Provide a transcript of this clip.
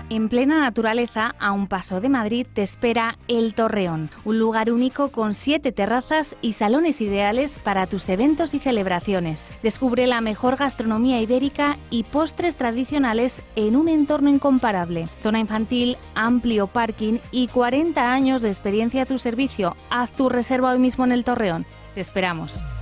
En plena naturaleza, a un paso de Madrid, te espera El Torreón, un lugar único con 7 terrazas y salones ideales para tus eventos y celebraciones. Descubre la mejor gastronomía ibérica y postres tradicionales en un entorno incomparable. Zona infantil, amplio parking y 40 años de experiencia a tu servicio. Haz tu reserva hoy mismo en El Torreón. Te esperamos.